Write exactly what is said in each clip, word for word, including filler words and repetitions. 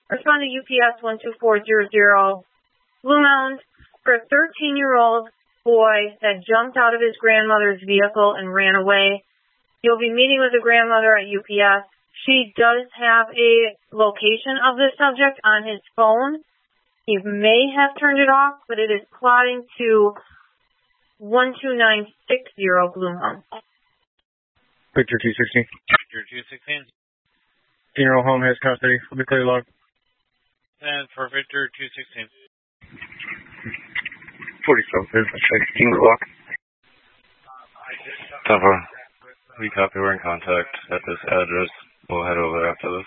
Respond to U P S one two four zero zero Blue Mound for a thirteen-year-old boy that jumped out of his grandmother's vehicle and ran away. You'll be meeting with the grandmother at U P S. She does have a location of the subject on his phone. He may have turned it off, but it is plotting to one two nine six zero Blue Mound. Victor two sixteen. Victor two sixteen. Funeral home has custody. Let me clear your log. And for Victor two sixteen. forty-seven, sixteen block. Temper. We copy. We're in contact at this address. We'll head over after this.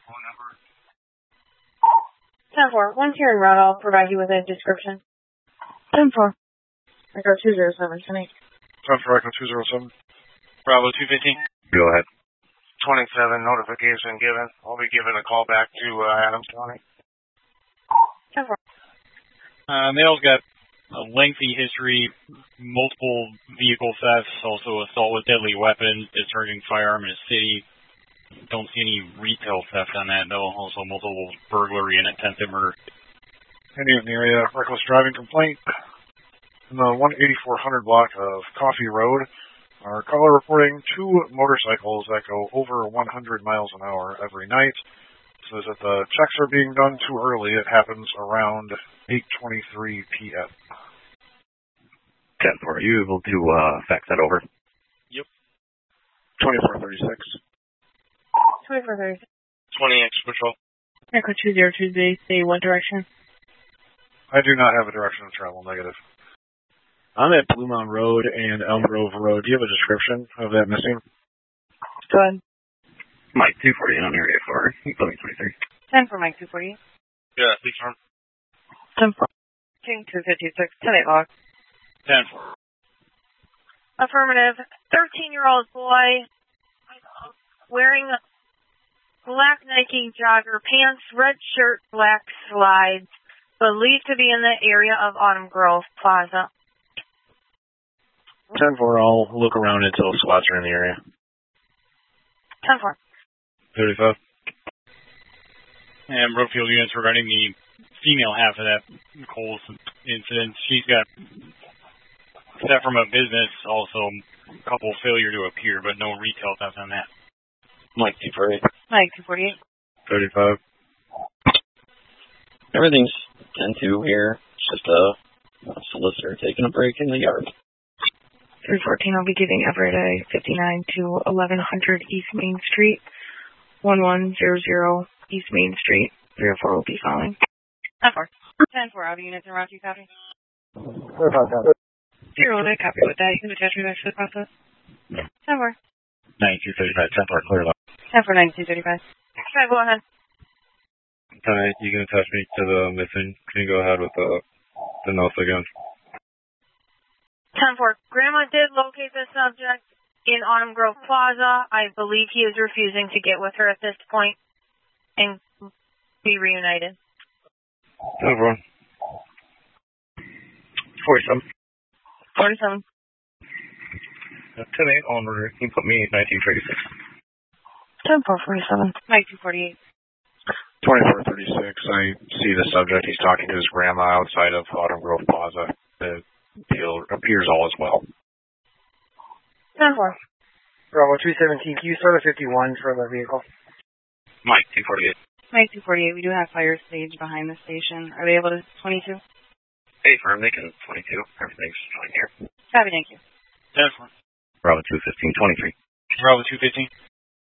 ten four. Once you're en route, I'll provide you with a description. ten four. Echo two zero seven. ten eight. ten four, Echo two zero seven. Bravo two fifteen. Go ahead. twenty-seven, notification given. I'll be giving a call back to uh, Adams County. ten four. Uh, male's got a lengthy history, multiple vehicle thefts, also assault with deadly weapon, discharging firearm in a city. Don't see any retail theft on that, though. Also multiple burglary and attempted murder. Any in the area, reckless driving complaint. In the one eighty-four hundred block of Coffee Road, our caller reporting two motorcycles that go over one hundred miles an hour every night. Says that the checks are being done too early. It happens around eight twenty-three p m ten four, are you able to uh, fax that over? Yep. twenty-four thirty-six. twenty-four thirty-six. twenty extra patrol. Echo two zero two zero. Say what direction? I do not have a direction of travel. Negative. I'm at Blue Mound Road and Elm Grove Road. Do you have a description of that missing? Go ahead. Mike two forty-eight on area four, building twenty-three. ten for Mike two forty-eight. Yeah, please turn. ten for King two fifty-six. ten eight log. ten four. Affirmative. thirteen-year-old boy wearing black Nike jogger pants, red shirt, black slides, believed to be in the area of Autumn Grove Plaza. ten four, I'll look around until SWATs are in the area. ten four. thirty-five. And Brookfield units regarding the female half of that Cole's incident. She's got theft from a business, also a couple failure to appear, but no retail theft on that. Mike two forty-eight. Mike two forty-eight. thirty-five. Everything's ten two here. It's just a solicitor taking a break in the yard. three fourteen, I'll be giving Everett a fifty-nine to eleven hundred East Main Street. one one zero zero East Main Street. three oh four will be following. ten four. ten four, out of units and route you copy. Zero, I copy with that. You can attach me back to the process. ten four. ninety-two thirty-five, ten four, clear log. ten four, ninety-two thirty-five. Okay, go ahead. Hi, you can attach me to the missing. Can you go ahead with the, the notes again? ten four. Grandma did locate the subject in Autumn Grove Plaza. I believe he is refusing to get with her at this point and be reunited. ten four. forty-seven. forty-seven. ten eight on order. Can you put me nineteen thirty-six? ten four forty-seven. nineteen forty-eight. twenty-four thirty-six. I see the subject. He's talking to his grandma outside of Autumn Grove Plaza. The deal appears all as well. ten four. Bravo two seventeen. Can you start a fifty-one for the vehicle? Mike two forty-eight. Mike two forty-eight. We do have fire stage behind the station. Are they able to twenty-two? Hey, firm, they can twenty-two. Everything's fine here. Copy, thank you. ten four. Bravo two fifteen, twenty-three. Bravo two fifteen.